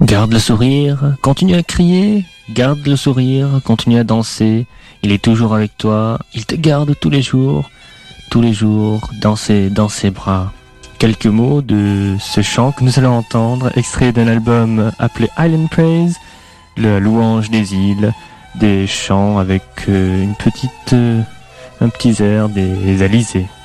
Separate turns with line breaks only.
Garde le sourire, continue à crier, garde le sourire, continue à danser. Il est toujours avec toi, il te garde tous les jours dans ses bras. Quelques mots de ce chant que nous allons entendre, extrait d'un album appelé Island Praise, la louange des îles, des chants avec un petit air des Alizés.